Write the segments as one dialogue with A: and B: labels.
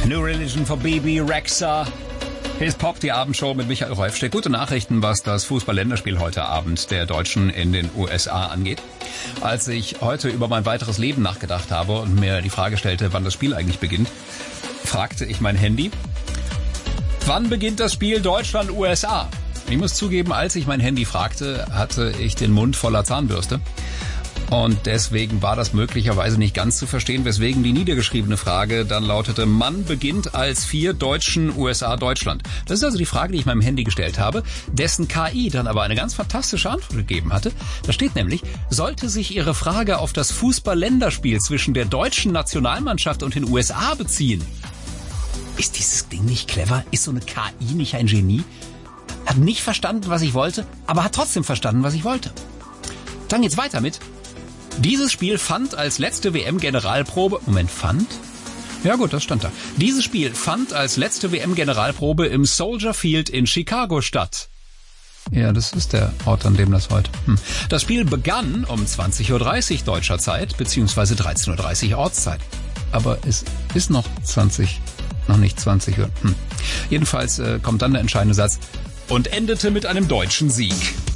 A: New Religion for Bibi Rexha. Hier ist Pop, die Abendshow mit Michael Räufstedt. Gute Nachrichten, was das Fußball-Länderspiel heute Abend der Deutschen in den USA angeht. Als ich heute über mein weiteres Leben nachgedacht habe und mir die Frage stellte, wann das Spiel eigentlich beginnt, fragte ich mein Handy, wann beginnt das Spiel Deutschland-USA? Ich muss zugeben, als ich mein Handy fragte, hatte ich den Mund voller Zahnbürste. Und deswegen war das möglicherweise nicht ganz zu verstehen, weswegen die niedergeschriebene Frage dann lautete, Mann beginnt als 4 Deutschen USA Deutschland. Das ist also die Frage, die ich meinem Handy gestellt habe, dessen KI dann aber eine ganz fantastische Antwort gegeben hatte. Da steht nämlich, sollte sich Ihre Frage auf das Fußball-Länderspiel zwischen der deutschen Nationalmannschaft und den USA beziehen. Ist dieses Ding nicht clever? Ist so eine KI nicht ein Genie? Hat nicht verstanden, was ich wollte, aber hat trotzdem verstanden, was ich wollte. Dann geht's weiter mit. Dieses Spiel fand als letzte WM-Generalprobe... fand? Ja gut, das stand da. Dieses Spiel fand als letzte WM-Generalprobe im Soldier Field in Chicago statt. Ja, das ist der Ort, an dem das heute... Das Spiel begann um 20.30 Uhr deutscher Zeit, beziehungsweise 13.30 Uhr Ortszeit. Aber es ist noch nicht 20 Uhr. Jedenfalls kommt dann der entscheidende Satz und endete mit einem deutschen Sieg.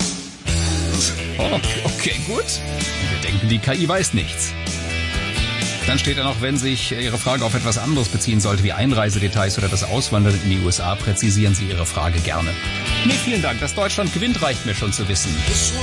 A: Okay, gut. Wir denken, die KI weiß nichts. Dann steht da noch, wenn sich Ihre Frage auf etwas anderes beziehen sollte, wie Einreisedetails oder das Auswandern in die USA, präzisieren Sie Ihre Frage gerne. Nee, vielen Dank. Dass Deutschland gewinnt, reicht mir schon zu wissen.